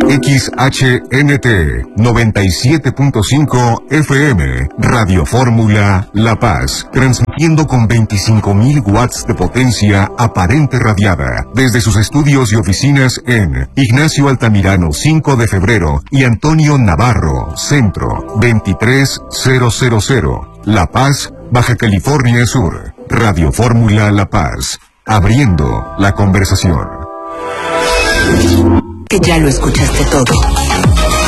XHNT 97.5 FM, Radio Fórmula La Paz, transmitiendo con 25.000 watts de potencia aparente radiada, desde sus estudios y oficinas en Ignacio Altamirano 5 de febrero y Antonio Navarro, Centro 23000, La Paz, Baja California Sur. Radio Fórmula La Paz, abriendo la conversación. Que ya lo escuchaste todo.